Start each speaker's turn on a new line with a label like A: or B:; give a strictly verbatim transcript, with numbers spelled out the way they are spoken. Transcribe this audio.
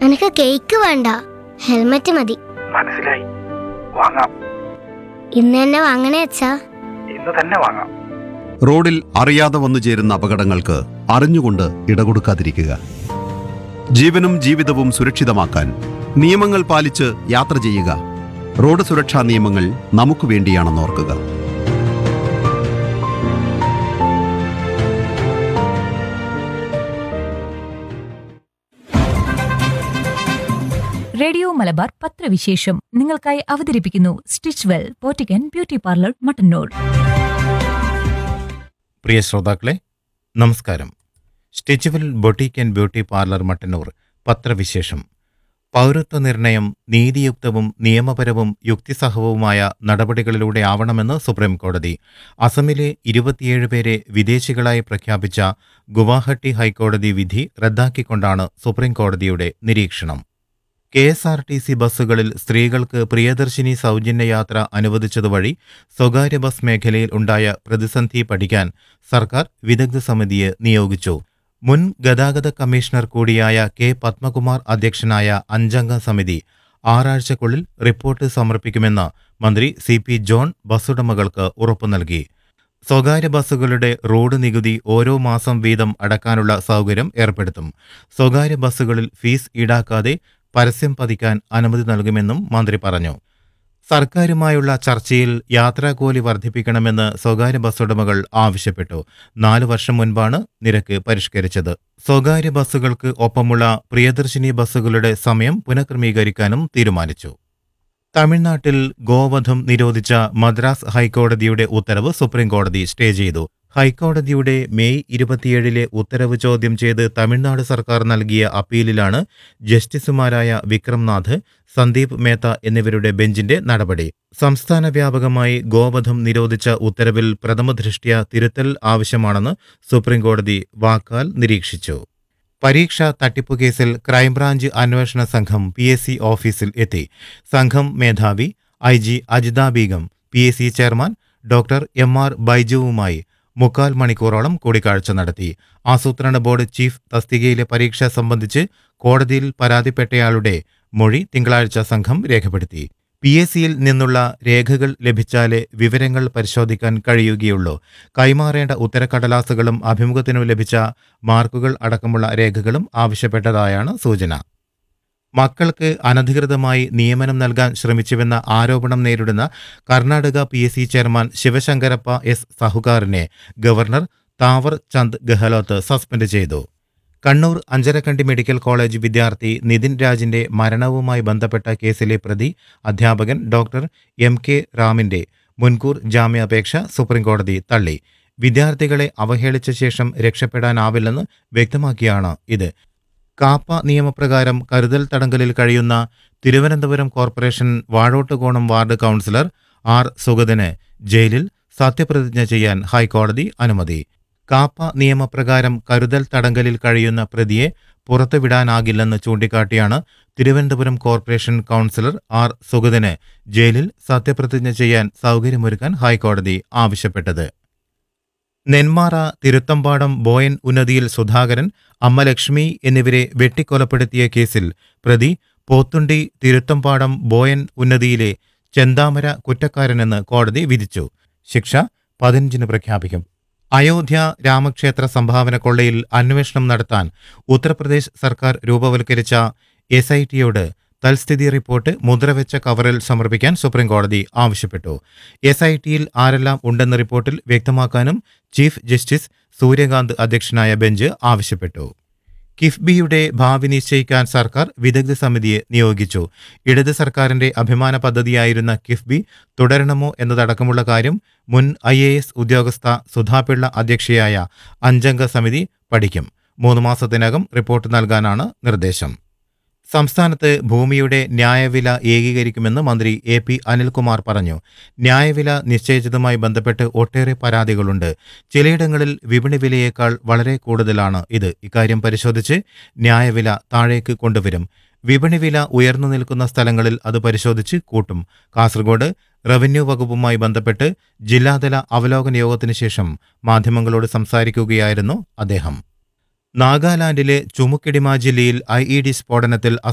A: എനിക്ക് കേക്ക് വേണ്ട, ഹെൽമെറ്റ് മതി.
B: മനസ്സിലായി, വാങ്ങാം.
A: ഇന്ന് തന്നെ വാങ്ങണേ അച്ഛാ.
B: ഇന്ന് തന്നെ വാങ്ങാം.
C: റോഡിൽ അറിയാതെ വന്നു ചേരുന്ന അപകടങ്ങൾക്ക് അറിഞ്ഞുകൊണ്ട് ഇടകൊടുക്കാതിരിക്കുക. ജീവനും ജീവിതവും സുരക്ഷിതമാക്കാൻ നിയമങ്ങൾ പാലിച്ച് യാത്ര ചെയ്യുക. റോഡ് സുരക്ഷാ നിയമങ്ങൾ നമുക്ക് വേണ്ടിയാണെന്ന് ഓർക്കുക.
D: റേഡിയോ മലബാർ പത്രവിശേഷം നിങ്ങൾക്കായി അവതരിപ്പിക്കുന്നു stitch well പോറ്റിക്കൻ beauty parlour Mattannur.
E: പ്രിയ ശ്രോതാക്കളെ, നമസ്കാരം. Stitch well boutique and beauty parlour Mattannur പത്രവിശേഷം. പൗരത്വ നിർണയം നീതിയുക്തവും നിയമപരവും യുക്തിസഹവുമായ നടപടികളിലൂടെ ആവണമെന്ന് സുപ്രീം കോടതി. അസമിലെ ഇരുപത്തിയേഴ് പേരെ വിദേശികളായി പ്രഖ്യാപിച്ച ഗുവാഹട്ടി ഹൈക്കോടതി വിധി റദ്ദാക്കിക്കൊണ്ടാണ് സുപ്രീം കോടതിയുടെ നിരീക്ഷണം. K S R T C ബസ്സുകളിൽ സ്ത്രീകൾക്ക് പ്രിയദർശിനി സൗജന്യ യാത്ര അനുവദിച്ചതുവഴി സ്വകാര്യ ബസ് മേഖലയിൽ ഉണ്ടായ പ്രതിസന്ധി പഠിക്കാൻ സർക്കാർ വിദഗ്ധ സമിതിയെ നിയോഗിച്ചു. മുൻ ഗതാഗത കമ്മീഷണർ കൂടിയായ കെ പത്മകുമാർ അധ്യക്ഷനായ അഞ്ചംഗ സമിതി ആറാഴ്ചക്കുള്ളിൽ റിപ്പോർട്ട് സമർപ്പിക്കുമെന്ന് മന്ത്രി സി പി ജോൺ ബസ്സുടമകൾക്ക് ഉറപ്പു നൽകി. സ്വകാര്യ ബസ്സുകളുടെ റോഡ് നികുതി ഓരോ മാസം വീതം അടക്കാനുള്ള സൗകര്യം ഏർപ്പെടുത്തും. സ്വകാര്യ ബസ്സുകളിൽ ഫീസ് ഈടാക്കാതെ പരസ്യം പതിക്കാൻ അനുമതി നൽകുമെന്നും മന്ത്രി പറഞ്ഞു. സർക്കാരുമായുള്ള ചർച്ചയിൽ യാത്രാക്കൂലി വർദ്ധിപ്പിക്കണമെന്ന് സ്വകാര്യ ബസ്സുടമകൾ ആവശ്യപ്പെട്ടു. നാലു വർഷം മുൻപാണ് നിരക്ക് പരിഷ്കരിച്ചത്. സ്വകാര്യ ബസ്സുകൾക്ക് ഒപ്പമുള്ള പ്രിയദർശിനി ബസ്സുകളുടെ സമയം പുനഃക്രമീകരിക്കാനും തീരുമാനിച്ചു. തമിഴ്നാട്ടിൽ ഗോവധം നിരോധിച്ച മദ്രാസ് ഹൈക്കോടതിയുടെ ഉത്തരവ് സുപ്രീംകോടതി സ്റ്റേ ചെയ്തു. ഹൈക്കോടതിയുടെ മെയ് ഇരുപത്തിയേഴിലെ ഉത്തരവ് ചോദ്യം ചെയ്ത് തമിഴ്നാട് സർക്കാർ നൽകിയ അപ്പീലിലാണ് ജസ്റ്റിസുമാരായ വിക്രംനാഥ്, സന്ദീപ് മേത്ത എന്നിവരുടെ ബെഞ്ചിന്റെ നടപടി. സംസ്ഥാന വ്യാപകമായി ഗോവധം നിരോധിച്ച ഉത്തരവിൽ പ്രഥമദൃഷ്ട്യാ തിരുത്തൽ ആവശ്യമാണെന്ന് സുപ്രീംകോടതി വാക്കാൽ നിരീക്ഷിച്ചു. പരീക്ഷാ തട്ടിപ്പുകേസിൽ ക്രൈംബ്രാഞ്ച് അന്വേഷണ സംഘം പി എസ് സി ഓഫീസിൽ എത്തി. സംഘം മേധാവി I G Ajitha Begum P S C chairman doctor M R ബൈജുവുമായി മുക്കാൽ മണിക്കൂറോളം കൂടിക്കാഴ്ച നടത്തി. ആസൂത്രണ ബോർഡ് ചീഫ് തസ്തികയിലെ പരീക്ഷ സംബന്ധിച്ച് കോടതിയിൽ പരാതിപ്പെട്ടയാളുടെ മൊഴി തിങ്കളാഴ്ച സംഘം രേഖപ്പെടുത്തി. പി എസ് സിയിൽ നിന്നുള്ള രേഖകൾ ലഭിച്ചാലേ വിവരങ്ങൾ പരിശോധിക്കാൻ കഴിയുകയുള്ളൂ. കൈമാറേണ്ട ഉത്തരക്കടലാസുകളും അഭിമുഖത്തിനു ലഭിച്ച മാർക്കുകൾ അടക്കമുള്ള രേഖകളും ആവശ്യപ്പെട്ടതായാണ് സൂചന. മക്കൾക്ക് അനധികൃതമായി നിയമനം നൽകാൻ ശ്രമിച്ചുവെന്ന ആരോപണം നേരിടുന്ന Karnataka P S C chairman Shivashankarappa S സഹുകാറിനെ governor Thawar Chand Gehlot suspend ചെയ്തു. കണ്ണൂർ അഞ്ചരക്കണ്ടി മെഡിക്കൽ കോളേജ് വിദ്യാർത്ഥി നിതിൻ രാജിന്റെ മരണവുമായി ബന്ധപ്പെട്ട കേസിലെ പ്രതി അധ്യാപകൻ ഡോക്ടർ എം കെ റാമിന്റെ മുൻകൂർ ജാമ്യാപേക്ഷ സുപ്രീംകോടതി തള്ളി. വിദ്യാർത്ഥികളെ അവഹേളിച്ച ശേഷം രക്ഷപ്പെടാനാവില്ലെന്ന് വ്യക്തമാക്കിയാണ് ഇത്. കാപ്പ നിയമപ്രകാരം കരുതൽ തടങ്കലിൽ കഴിയുന്ന Thiruvananthapuram corporation Vazhottukonam ward councillor R സുഗതന് ജയിലിൽ സത്യപ്രതിജ്ഞ ചെയ്യാൻ ഹൈക്കോടതി അനുമതി. കാപ്പ നിയമപ്രകാരം കരുതൽ തടങ്കലിൽ കഴിയുന്ന പ്രതിയെ പുറത്തുവിടാനാകില്ലെന്ന് ചൂണ്ടിക്കാട്ടിയാണ് തിരുവനന്തപുരം കോർപ്പറേഷൻ കൗൺസിലർ ആർ സുഗതന് ജയിലിൽ സത്യപ്രതിജ്ഞ ചെയ്യാൻ സൗകര്യമൊരുക്കാൻ ഹൈക്കോടതി ആവശ്യപ്പെട്ടത്. നെന്മാറ തിരുത്തമ്പാടം ബോയൻ ഉന്നതിയിൽ സുധാകരൻ, അമ്മ ലക്ഷ്മി എന്നിവരെ വെട്ടിക്കൊലപ്പെടുത്തിയ കേസിൽ പ്രതി പോത്തുണ്ടി തിരുത്തമ്പാടം ബോയൻ ഉന്നതിയിലെ ചെന്താമര കുറ്റക്കാരനെന്ന് കോടതി വിധിച്ചു. ശിക്ഷ പതിനഞ്ചിന് പ്രഖ്യാപിക്കും. അയോധ്യ രാമക്ഷേത്ര സംഭാവന കൊള്ളയിൽ അന്വേഷണം നടത്താൻ ഉത്തർപ്രദേശ് സർക്കാർ രൂപവൽക്കരിച്ച എസ് ഐ ടിയോട് തൽസ്ഥിതി റിപ്പോർട്ട് മുദ്രവെച്ച കവറിൽ സമർപ്പിക്കാൻ സുപ്രീംകോടതി ആവശ്യപ്പെട്ടു. എസ് ഐ ടിയിൽ ആരെല്ലാം ഉണ്ടെന്ന റിപ്പോർട്ടിൽ വ്യക്തമാക്കാനും ചീഫ് ജസ്റ്റിസ് സൂര്യകാന്ത് അധ്യക്ഷനായ ബെഞ്ച് ആവശ്യപ്പെട്ടു. കിഫ്ബിയുടെ ഭാവി നിശ്ചയിക്കാൻ സർക്കാർ വിദഗ്ധ സമിതിയെ നിയോഗിച്ചു. ഇടത് സർക്കാരിന്റെ അഭിമാന പദ്ധതിയായിരുന്ന കിഫ്ബി തുടരണമോ എന്നതടക്കമുള്ള കാര്യം മുൻ ഐ എ എസ് ഉദ്യോഗസ്ഥ സുധാപിള്ള അധ്യക്ഷയായ അഞ്ചംഗ സമിതി പഠിക്കും. മൂന്ന് മാസത്തിനകം റിപ്പോർട്ട് നൽകാനാണ് നിർദ്ദേശം. സംസ്ഥാനത്ത് ഭൂമിയുടെ ന്യായവില ഏകീകരിക്കുമെന്ന് മന്ത്രി എ പി അനിൽകുമാർ പറഞ്ഞു. ന്യായവില നിശ്ചയിച്ചതുമായി ബന്ധപ്പെട്ട് ഒട്ടേറെ പരാതികളുണ്ട്. ചിലയിടങ്ങളിൽ വിപണി വിലയേക്കാൾ വളരെ കൂടുതലാണ് ഇത്. ഇക്കാര്യം പരിശോധിച്ച് ന്യായവില താഴേക്ക് കൊണ്ടുവരും. വിപണി വില ഉയർന്നു നിൽക്കുന്ന സ്ഥലങ്ങളിൽ അത് പരിശോധിച്ച് കൂട്ടും. കാസർഗോഡ് റവന്യൂ വകുപ്പുമായി ബന്ധപ്പെട്ട് ജില്ലാതല അവലോകന യോഗത്തിന് ശേഷം മാധ്യമങ്ങളോട് സംസാരിക്കുകയായിരുന്നു അദ്ദേഹം. നാഗാലാൻഡിലെ ചുമുക്കിടിമ ജില്ലയിൽ ഐ ഇ ഡി സ്ഫോടനത്തിൽ